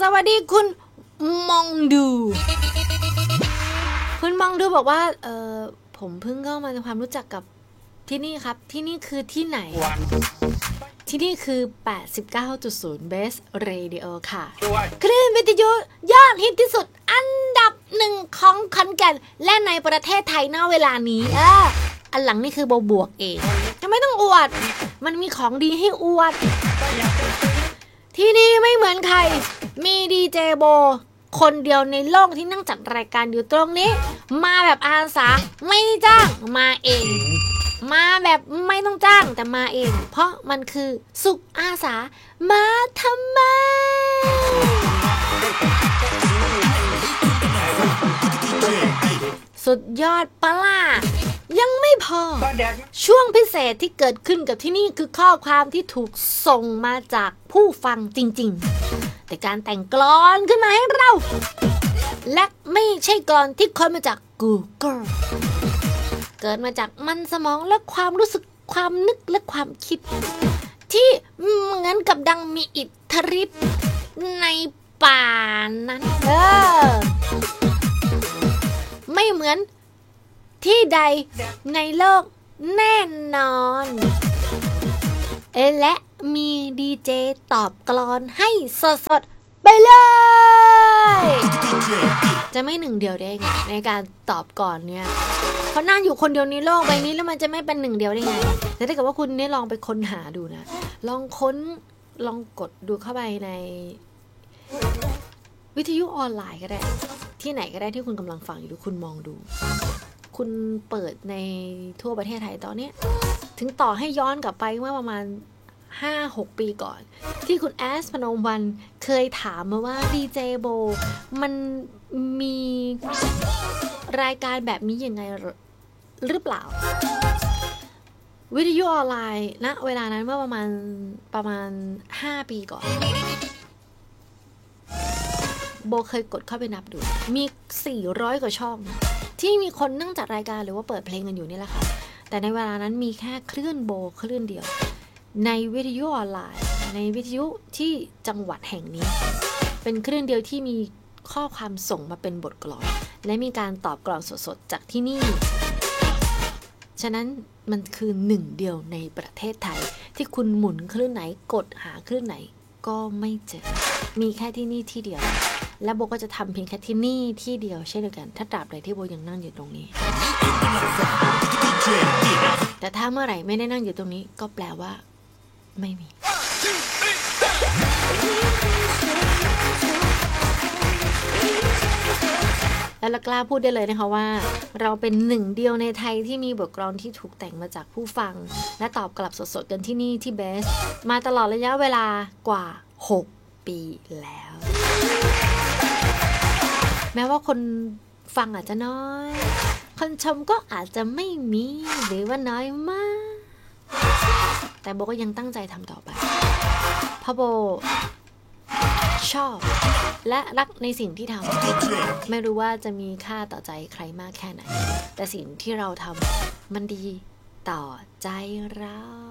วัสดีคุณมองดูคุณมองดูบอกว่าผมเพิ่งเข้ามาทำความรู้จักกับที่นี่ครับที่นี่คือที่ไหนที่นี่คือ 89.0 Best Radio ค่ะคลื่นวิทยุยอดฮิตที่สุดอันดับหนึ่งของขอนแก่นและในประเทศไทยณเวลานี้อันหลังนี่คือโบบวกเองจะไม่ต้องอวดมันมีของดีให้อวดที่นี่ไม่เหมือนใครมีดีเจโบคนเดียวในโลกที่นั่งจัดรายการอยู่ตรงนี้มาแบบอาสาไม่จ้างมาเองมาแบบไม่ต้องจ้างแต่มาเองเพราะมันคือสุขอาสามาทำไมสุดยอดปะล่ะยังไม่พอช่วงพิเศษที่เกิดขึ้นกับที่นี่คือข้อความที่ถูกส่งมาจากผู้ฟังจริงๆแต่การแต่งกลอนขึ้นมาให้เราและไม่ใช่กลอนที่ค้นมาจาก Google เกิดมาจากมันสมองและความรู้สึกความนึกและความคิดที่เหมือนกับดังมีอิทธิฤทธิ์ในป่านั้นไม่เหมือนที่ใดในโลกแน่นอนและมีดีเจตอบกลอนให้สดๆไปเลยจะไม่หนึ่งเดียวได้ไงในการตอบก่อนเนี่ยเพราะนั่งอยู่คนเดียวในโลกใบนี้แล้วมันจะไม่เป็นหนึ่งเดียวได้ไงแต่ถ้าเกิดว่าคุณเนี่ยลองไปค้นหาดูนะลองกดดูเข้าไปในวิทยุออนไลน์ก็ได้ที่ไหนก็ได้ที่คุณกำลังฟังอยู่ดูคุณมองดูคุณเปิดในทั่วประเทศไทยตอนนี้ถึงต่อให้ย้อนกลับไปเมื่อประมาณ 5-6 ปีก่อนที่คุณแอสพนมวันเคยถามมาว่าดีเจโบมันมีรายการแบบนี้ยังไงหรือเปล่าวิทยุออนไลน์ณเวลานั้นเมื่อประมาณ5 ปีก่อนโบเคยกดเข้าไปนับดูมี400 กว่าช่องที่มีคนนั่งจัดรายการหรือว่าเปิดเพลงกันอยู่นี่แหละค่ะแต่ในเวลานั้นมีแค่คลื่นโบคลื่นเดียวในวิทยุออนไลน์ในวิทยุที่จังหวัดแห่งนี้เป็นคลื่นเดียวที่มีข้อความส่งมาเป็นบทกลอนและมีการตอบกลอนสดๆจากที่นี่ฉะนั้นมันคือหนึ่งเดียวในประเทศไทยที่คุณหมุนคลื่นไหนกดหาคลื่นไหนก็ไม่เจอมีแค่ที่นี่ที่เดียวและโบก็จะทำเพียงแค่ที่นี่ที่เดียวเช่นเดียวกันถ้าตราบใดที่โบยังนั่งอยู่ตรงนี้แต่ถ้าเมื่อไหร่ไม่ได้นั่งอยู่ตรงนี้ก็แปลว่าไม่มีแล้วเรากล้าพูดได้เลยนะคะว่าเราเป็นหนึ่งเดียวในไทยที่มีบทกลอนที่ถูกแต่งมาจากผู้ฟังและตอบกลับสดๆกันที่นี่ที่เบสมาตลอดระยะเวลากว่า6 ปีแล้วแม้ว่าคนฟังอาจจะน้อยคนชมก็อาจจะไม่มีหรือว่าน้อยมากแต่โบก็ยังตั้งใจทำต่อไปเพราะโบชอบและรักในสิ่งที่ทำไม่รู้ว่าจะมีค่าต่อใจใครมากแค่ไหนแต่สิ่งที่เราทำมันดีต่อใจเรา